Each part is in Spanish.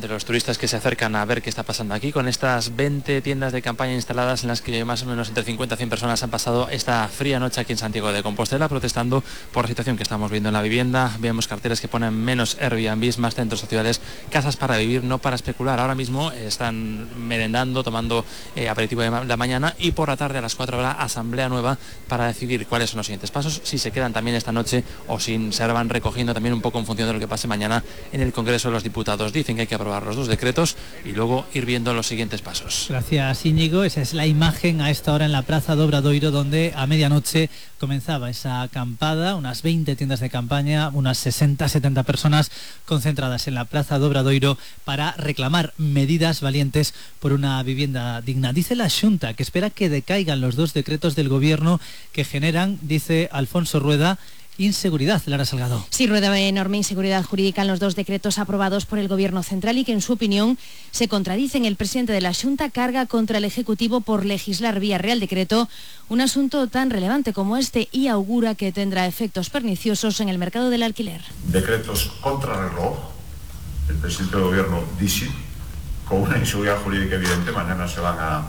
de los turistas que se acercan a ver qué está pasando aquí, con estas 20 tiendas de campaña instaladas en las que más o menos entre 50 y 100 personas han pasado esta fría noche aquí en Santiago de Compostela protestando por la situación que estamos viendo en la vivienda. Vemos carteles que ponen menos Airbnbs, más centros sociales, casas para vivir, no para especular. Ahora mismo están merendando, tomando aperitivo de la mañana, y por la tarde a las 4 habrá asamblea nueva para decidir cuáles son los siguientes pasos, si se quedan también esta noche o si se van recogiendo también un poco en función de lo que pase mañana en el Congreso de los Diputados. Dicen que hay que aprobar los 2 decretos y luego ir viendo los siguientes pasos. Gracias, Íñigo. Esa es la imagen a esta hora en la Plaza de Obradoiro, donde a medianoche comenzaba esa acampada, unas 20 tiendas de campaña, unas 60-70 personas concentradas en la Plaza de Obradoiro para reclamar medidas valientes por una vivienda digna. Dice la Xunta que espera que decaigan los 2 decretos del Gobierno que generan, dice Alfonso Rueda, inseguridad. Lara Salgado. Sí, Rueda ve enorme inseguridad jurídica en los 2 decretos aprobados por el Gobierno central y que, en su opinión, se contradicen. El presidente de la Xunta carga contra el Ejecutivo por legislar vía Real Decreto un asunto tan relevante como este y augura que tendrá efectos perniciosos en el mercado del alquiler. Decretos contrarreloj, el presidente del Gobierno dice, con una inseguridad jurídica evidente. Mañana se van a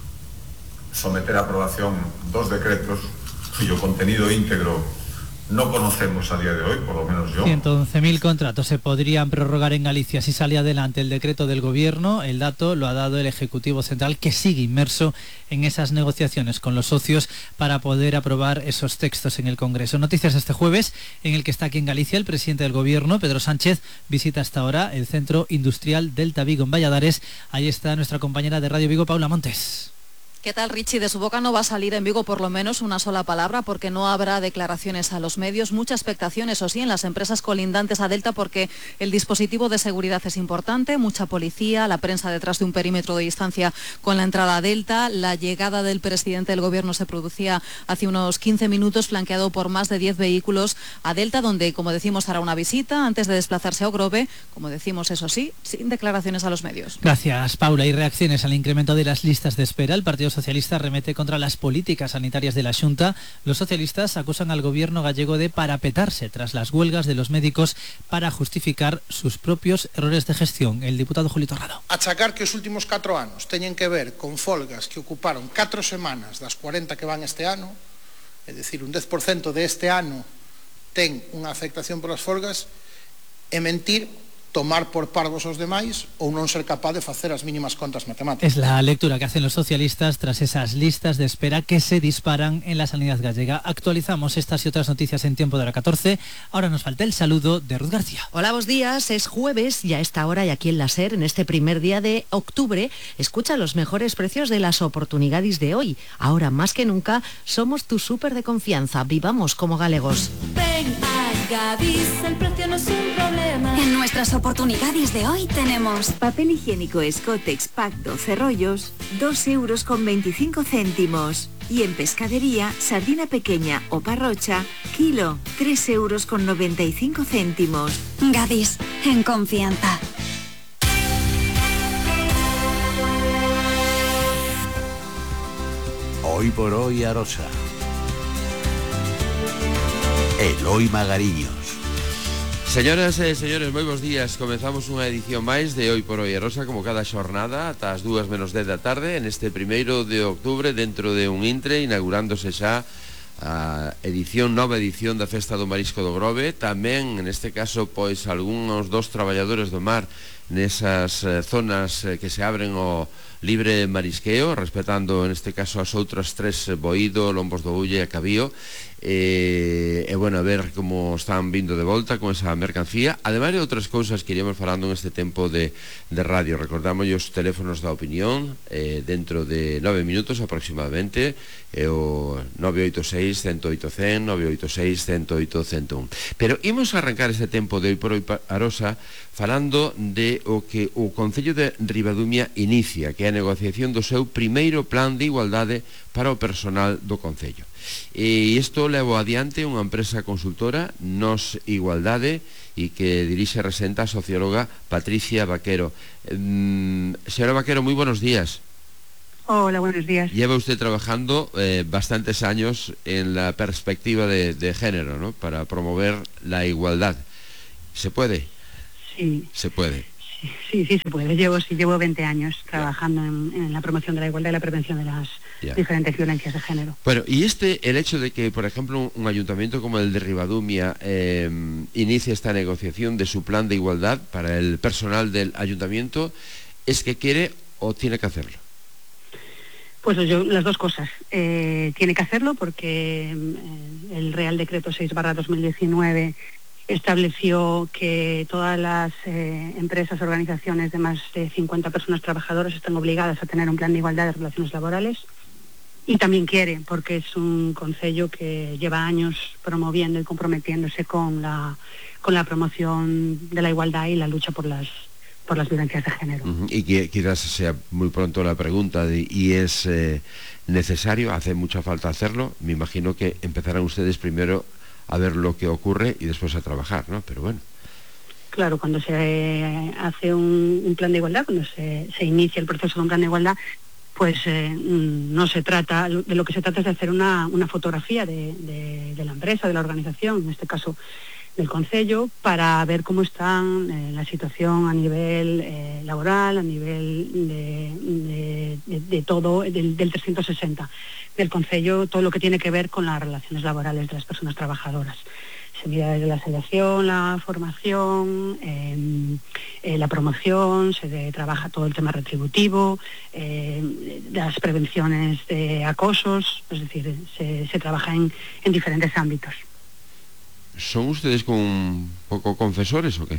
someter a aprobación 2 decretos cuyo contenido íntegro no conocemos a día de hoy, por lo menos yo. 111.000 contratos se podrían prorrogar en Galicia si sale adelante el decreto del Gobierno. El dato lo ha dado el Ejecutivo Central, que sigue inmerso en esas negociaciones con los socios para poder aprobar esos textos en el Congreso. Noticias este jueves, en el que está aquí en Galicia el presidente del Gobierno, Pedro Sánchez, visita hasta ahora el Centro Industrial Delta Vigo en Valladares. Ahí está nuestra compañera de Radio Vigo, Paula Montes. ¿Qué tal, Richie? De su boca no va a salir en Vigo por lo menos una sola palabra, porque no habrá declaraciones a los medios. Mucha expectación, eso sí, en las empresas colindantes a Delta, porque el dispositivo de seguridad es importante, mucha policía, la prensa detrás de un perímetro de distancia con la entrada a Delta. La llegada del presidente del Gobierno se producía hace unos 15 minutos, flanqueado por más de 10 vehículos a Delta, donde, como decimos, hará una visita antes de desplazarse a Ogrove, como decimos, eso sí, sin declaraciones a los medios. Gracias, Paula. Y reacciones al incremento de las listas de espera. El Partido Socialista arremete contra las políticas sanitarias de la Xunta. Los socialistas acusan al Gobierno gallego de parapetarse tras las huelgas de los médicos para justificar sus propios errores de gestión. El diputado Julio Torrado. Achacar que os últimos 4 anos teñen que ver con folgas que ocuparon 4 semanas das 40 que van este ano, é dicir, un 10% de este ano ten unha afectación polas folgas, é mentir, tomar por parvos os demais ou non ser capaz de facer as mínimas contas matemáticas. Es la lectura que hacen los socialistas tras esas listas de espera que se disparan en la sanidad gallega. Actualizamos estas y otras noticias en tiempo de la 14. Ahora nos falta el saludo de Ruth García. Hola, buenos días. Es jueves y a esta hora y aquí en la SER, en este primer día de octubre, escucha los mejores precios de las oportunidades de hoy. Ahora más que nunca somos tu súper de confianza. Vivamos como galegos. Ven a Gadis, el precio no es un problema. En nuestras oportunidades de hoy tenemos papel higiénico Escotex Pack 12 rollos, 2,25 €. Y en pescadería, sardina pequeña o parrocha, kilo, 3,95 €. Gadis, en confianza. Hoy por hoy Arosa. Eloi Magariños. Señoras e señores, moi bons días. Comezamos unha edición máis de Hoy por Hoy Arosa, como cada xornada, ata as 2:10 da tarde, en este 1 de octubre, dentro de un intre, inaugurándose xa a nova edición da Festa do Marisco do Grove. Tamén, neste caso, pois, algúns dos traballadores do mar nesas zonas que se abren ao libre marisqueo, respetando, neste caso, as outras 3, Boído, Lombos do Ulle e Cabío. Bueno, a ver como están vindo de volta con esa mercancía, ademais de outras cousas que iríamos falando en este tempo de radio. Recordamos os teléfonos da opinión, dentro de 9 minutos aproximadamente, o 986-108-100, 986-108-101. Pero imos arrancar este tempo de Hoy por Hoy Arosa falando de o que o Concello de Ribadumia inicia, que é a negociación do seu primeiro plan de igualdade para o personal do Concello. E isto levo adiante unha empresa consultora, Nos Igualdade, e que dirixe e resenta a socióloga Patricia Vaquero. Señora Vaquero, moi buenos días. Hola, buenos días. Lleva usted trabajando bastantes años en la perspectiva de género, ¿no? Para promover la igualdad. ¿Se puede? Sí. Se puede. Sí se puede. Llevo 20 años trabajando en la promoción de la igualdad y la prevención de las diferentes violencias de género. Bueno, y el hecho de que, por ejemplo, un ayuntamiento como el de Ribadumia inicie esta negociación de su plan de igualdad para el personal del ayuntamiento, ¿es que quiere o tiene que hacerlo? Pues las dos cosas. Tiene que hacerlo porque el Real Decreto 6/2019 estableció que todas las empresas, organizaciones de más de 50 personas trabajadoras están obligadas a tener un plan de igualdad de relaciones laborales, y también quiere, porque es un concello que lleva años promoviendo y comprometiéndose con la promoción de la igualdad y la lucha por las violencias de género. Y que quizás sea muy pronto la pregunta, ¿y es necesario? ¿Hace mucha falta hacerlo? Me imagino que empezarán ustedes primero a ver lo que ocurre y después a trabajar, ¿no? Pero bueno. Claro, cuando se hace un plan de igualdad, cuando se inicia el proceso de un plan de igualdad, pues no se trata, de lo que se trata es de hacer una fotografía de la empresa, de la organización, en este caso del concello, para ver cómo está la situación a nivel laboral, a nivel de todo, del 360 del concello, todo lo que tiene que ver con las relaciones laborales de las personas trabajadoras. Se mira desde la selección, la formación, la promoción, se trabaja todo el tema retributivo, las prevenciones de acosos, es decir, se trabaja en diferentes ámbitos. ¿Son ustedes un poco confesores o qué?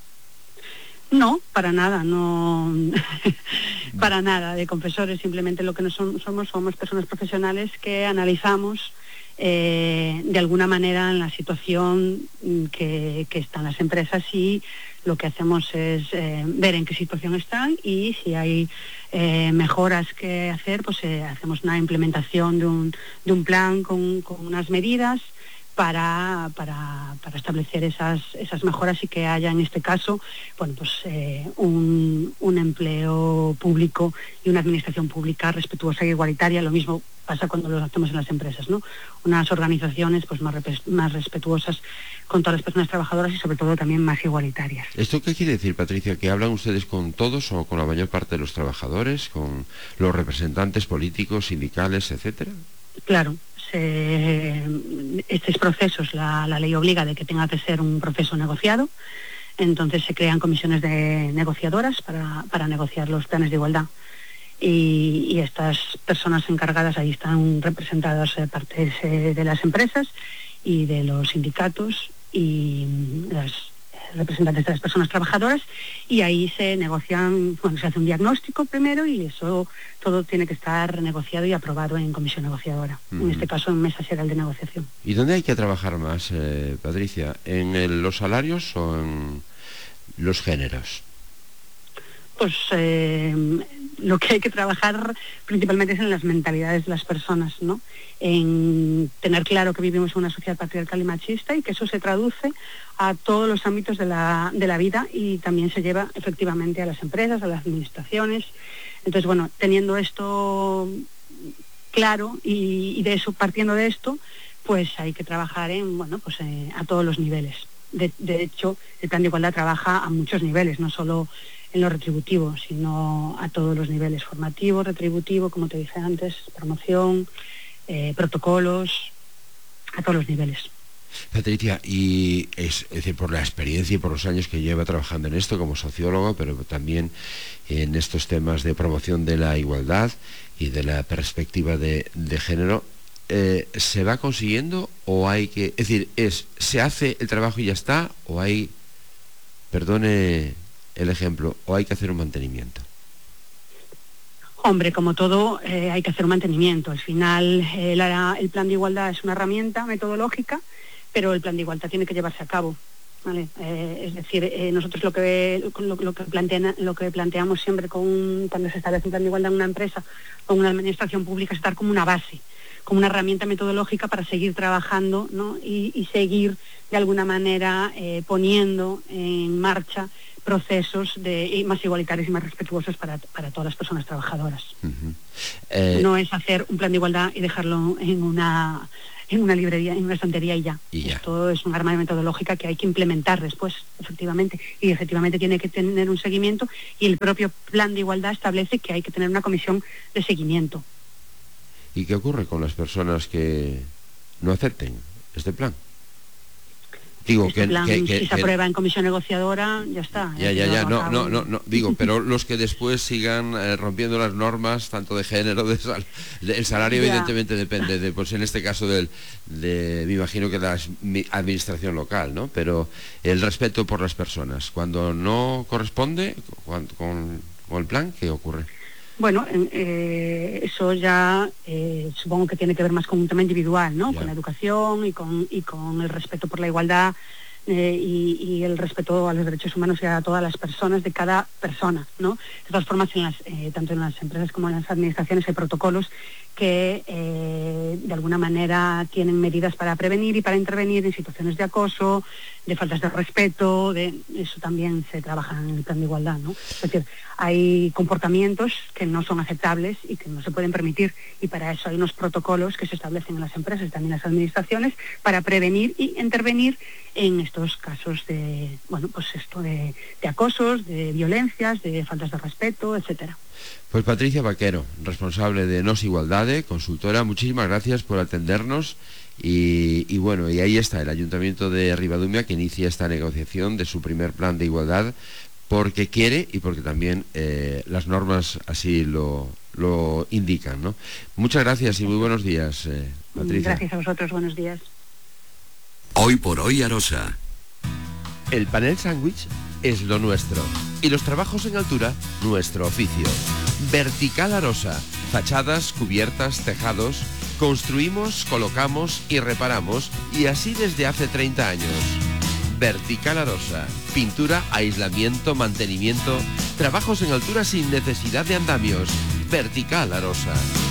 No, para nada, no para nada de confesores, simplemente lo que somos personas profesionales que analizamos de alguna manera en la situación que están las empresas, y lo que hacemos es ver en qué situación están, y si hay mejoras que hacer, pues hacemos una implementación de un plan con unas medidas para establecer esas mejoras, y que haya en este caso, bueno, pues un empleo público y una administración pública respetuosa e igualitaria. Lo mismo pasa cuando lo hacemos en las empresas, ¿no? Unas organizaciones pues más respetuosas con todas las personas trabajadoras y sobre todo también más igualitarias. ¿Esto qué quiere decir, Patricia? ¿Que hablan ustedes con todos o con la mayor parte de los trabajadores, con los representantes políticos, sindicales, etcétera? Claro. Estos procesos, la ley obliga de que tenga que ser un proceso negociado, entonces se crean comisiones de negociadoras para negociar los planes de igualdad, y estas personas encargadas ahí están representadas partes de las empresas y de los sindicatos y las representantes de las personas trabajadoras, y ahí se negocian, se hace un diagnóstico primero, y eso todo tiene que estar negociado y aprobado en comisión negociadora, en este caso en mesa general de negociación. ¿Y dónde hay que trabajar más, Patricia? ¿En los salarios o en los géneros? Pues lo que hay que trabajar principalmente es en las mentalidades de las personas, ¿no? En tener claro que vivimos en una sociedad patriarcal y machista, y que eso se traduce a todos los ámbitos de la vida, y también se lleva efectivamente a las empresas, a las administraciones. Entonces, bueno, teniendo esto claro y de eso, partiendo de esto, pues hay que trabajar a todos los niveles. De hecho, el plan de igualdad trabaja a muchos niveles, no solo en lo retributivo, sino a todos los niveles: formativo, retributivo, como te dije antes, promoción, protocolos, a todos los niveles. Patricia, y es decir, por la experiencia y por los años que lleva trabajando en esto como sociólogo, pero también en estos temas de promoción de la igualdad y de la perspectiva de género, ¿se va consiguiendo o hay que, es decir, se hace el trabajo y ya está, o hay, perdone el ejemplo, o hay que hacer un mantenimiento? Hombre, como todo, hay que hacer un mantenimiento. Al final, el plan de igualdad es una herramienta metodológica, pero el plan de igualdad tiene que llevarse a cabo, ¿vale? Es decir, nosotros lo que planteamos siempre cuando se establece un plan de igualdad en una empresa o en una administración pública, es estar como una base, como una herramienta metodológica para seguir trabajando, ¿no? y seguir de alguna manera poniendo en marcha procesos más igualitarios y más respetuosos para todas las personas trabajadoras. No es hacer un plan de igualdad y dejarlo en en una librería, en una estantería y ya. Esto es un arma metodológica que hay que implementar después, efectivamente. Y efectivamente tiene que tener un seguimiento, y el propio plan de igualdad establece que hay que tener una comisión de seguimiento. ¿Y qué ocurre con las personas que no acepten este plan? Digo, este plan, si se aprueba en comisión negociadora, ya está. No, digo, pero los que después sigan rompiendo las normas, tanto de género, el salario evidentemente depende, pues en este caso me imagino que de la administración local, ¿no? Pero el respeto por las personas, cuando no corresponde con el plan, ¿qué ocurre? Bueno, eso ya supongo que tiene que ver más con un tema individual, ¿no? Con la educación y con el respeto por la igualdad y el respeto a los derechos humanos y a todas las personas, de cada persona, ¿no? De todas formas, tanto en las empresas como en las administraciones hay protocolos que de alguna manera tienen medidas para prevenir y para intervenir en situaciones de acoso, de faltas de respeto, eso también se trabaja en el plan de igualdad, ¿no? Es decir, hay comportamientos que no son aceptables y que no se pueden permitir, y para eso hay unos protocolos que se establecen en las empresas y también en las administraciones para prevenir y intervenir en estos casos de acosos, de violencias, de faltas de respeto, etcétera. Pues Patricia Vaquero, responsable de Nos Igualdade, consultora, muchísimas gracias por atendernos y ahí está el Ayuntamiento de Ribadumia, que inicia esta negociación de su primer plan de igualdad porque quiere y porque también las normas así lo indican, ¿no? Muchas gracias y muy buenos días, Patricia. Gracias a vosotros, buenos días. Hoy por hoy Arosa. El panel sándwich es lo nuestro y los trabajos en altura nuestro oficio. Vertical Arosa, fachadas, cubiertas, tejados, construimos, colocamos y reparamos, y así desde hace 30 años. Vertical Arosa, pintura, aislamiento, mantenimiento, trabajos en altura sin necesidad de andamios. Vertical Arosa.